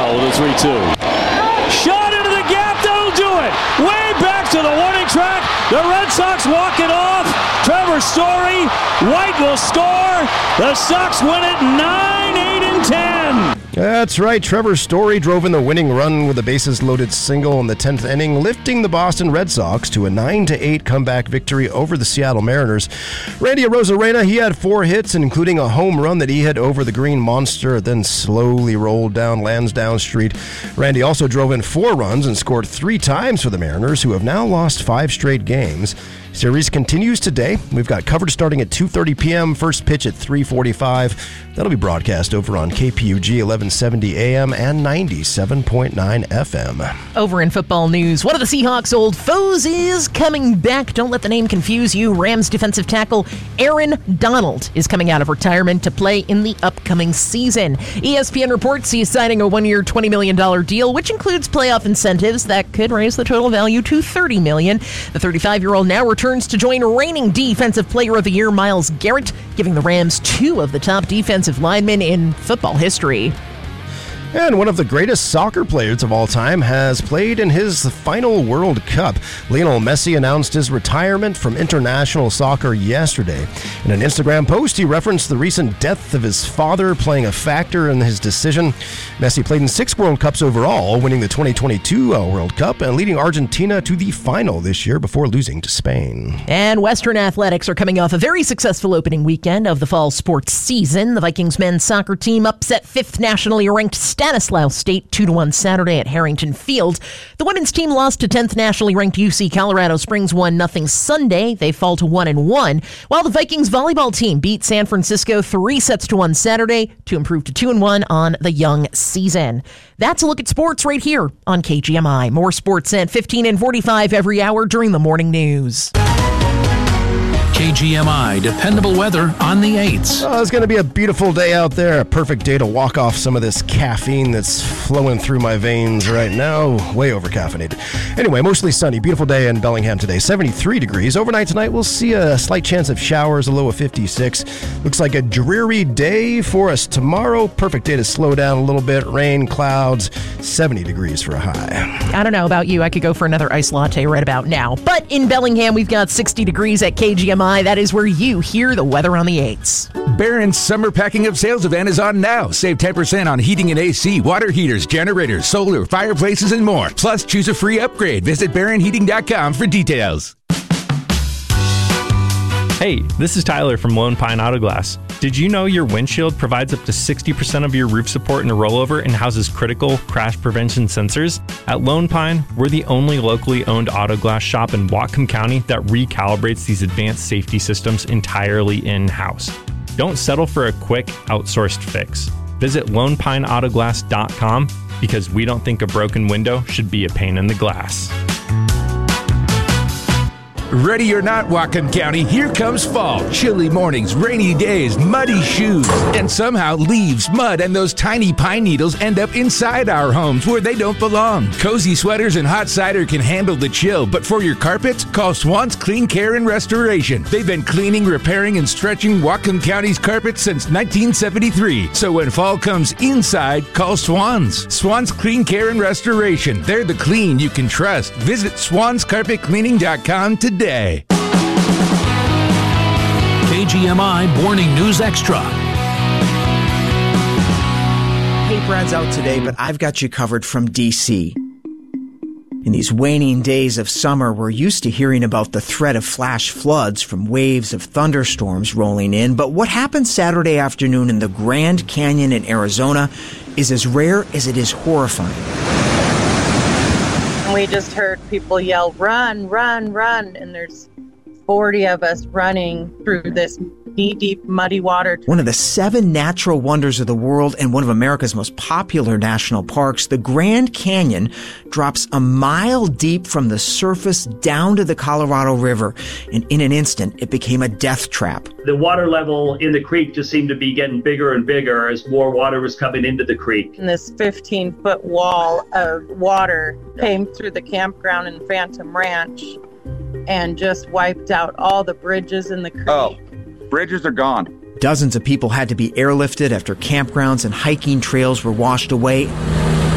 Bell with a 3-2. Shot into the gap, that'll do it. Way back to the warning track. The Red Sox walk it off. Trevor Story, White will score. The Sox win it 9-8-10. That's right. Trevor Story drove in the winning run with a bases-loaded single in the 10th inning, lifting the Boston Red Sox to a 9-8 comeback victory over the Seattle Mariners. Randy Arozarena, he had 4 hits, including a home run that he hit over the Green Monster, then slowly rolled down Lansdowne Street. Randy also drove in 4 runs and scored 3 times for the Mariners, who have now lost 5 straight games. Series continues today. We've got coverage starting at 2:30 p.m., first pitch at 3:45. That'll be broadcast over on KPUG 1170 AM and 97.9 FM. Over in football news, one of the Seahawks' old foes is coming back. Don't let the name confuse you. Rams defensive tackle Aaron Donald is coming out of retirement to play in the upcoming season. ESPN reports he is signing a 1-year, $20 million deal, which includes playoff incentives that could raise the total value to $30 million. The 35-year-old now returns to join reigning Defensive Player of the Year Myles Garrett, giving the Rams 2 of the top defensive linemen in football history. And one of the greatest soccer players of all time has played in his final World Cup. Lionel Messi announced his retirement from international soccer yesterday. In an Instagram post, he referenced the recent death of his father playing a factor in his decision. Messi played in 6 World Cups overall, winning the 2022 World Cup and leading Argentina to the final this year before losing to Spain. And Western Athletics are coming off a very successful opening weekend of the fall sports season. The Vikings men's soccer team upset 5th nationally ranked Stanislaus State 2-1 Saturday at Harrington Field. The women's team lost to 10th nationally ranked UC Colorado Springs 1-0 Sunday. They fall to 1-1, while the Vikings volleyball team beat San Francisco 3-1 Saturday to improve to 2-1 on the young season. That's a look at sports right here on KGMI. More sports at 15 and 45 every hour during the morning news. KGMI dependable weather on the 8s. Oh, it's going to be a beautiful day out there. A perfect day to walk off some of this caffeine that's flowing through my veins right now. Way over caffeinated. Anyway, mostly sunny. Beautiful day in Bellingham today. 73 degrees. Overnight tonight, we'll see a slight chance of showers, a low of 56. Looks like a dreary day for us tomorrow. Perfect day to slow down a little bit. Rain, clouds, 70 degrees for a high. I don't know about you. I could go for another iced latte right about now. But in Bellingham, we've got 60 degrees at KGMI. That is where you hear the weather on the 8s. Barron's Summer Packing Up Sales event is on now. Save 10% on heating and AC, water heaters, generators, solar, fireplaces, and more. Plus, choose a free upgrade. Visit BarronHeating.com for details. Hey, this is Tyler from Lone Pine Auto Glass. Did you know your windshield provides up to 60% of your roof support in a rollover and houses critical crash prevention sensors? At Lone Pine, we're the only locally owned auto glass shop in Whatcom County that recalibrates these advanced safety systems entirely in-house. Don't settle for a quick, outsourced fix. Visit LonePineAutoGlass.com because we don't think a broken window should be a pain in the glass. Ready or not, Whatcom County, here comes fall. Chilly mornings, rainy days, muddy shoes, and somehow leaves, mud, and those tiny pine needles end up inside our homes where they don't belong. Cozy sweaters and hot cider can handle the chill, but for your carpets, call Swans Clean Care and Restoration. They've been cleaning, repairing, and stretching Whatcom County's carpets since 1973. So when fall comes inside, call Swans. Swans Clean Care and Restoration. They're the clean you can trust. Visit swanscarpetcleaning.com today. KGMI Morning News Extra. Hey, Brad's out today, but I've got you covered from D.C. In these waning days of summer, we're used to hearing about the threat of flash floods from waves of thunderstorms rolling in. But what happened Saturday afternoon in the Grand Canyon in Arizona is as rare as it is horrifying. We just heard people yell, run, run, run, and there's 40 of us running through this knee-deep, muddy water. One of the 7 natural wonders of the world and one of America's most popular national parks, the Grand Canyon drops a mile deep from the surface down to the Colorado River, and in an instant, it became a death trap. The water level in the creek just seemed to be getting bigger and bigger as more water was coming into the creek. And this 15-foot wall of water came through the campground in Phantom Ranch and just wiped out all the bridges in the creek. Oh, bridges are gone. Dozens of people had to be airlifted after campgrounds and hiking trails were washed away.